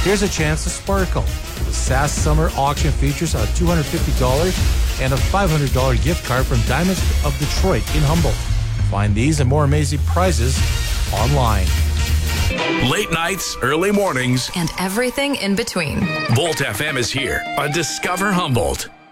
Here's a chance to sparkle. The SAS Summer Auction features a $250 and a $500 gift card from Diamonds of Detroit in Humboldt. Find these and more amazing prizes online. Late nights, early mornings, and everything in between. Volt FM is here on Discover Humboldt.